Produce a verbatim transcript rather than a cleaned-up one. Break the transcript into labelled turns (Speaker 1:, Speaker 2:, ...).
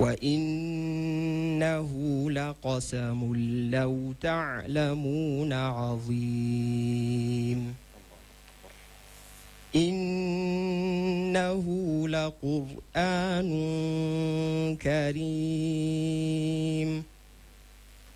Speaker 1: وإنه لقسم لو تعلمون عظيم إنه لقرآن كريم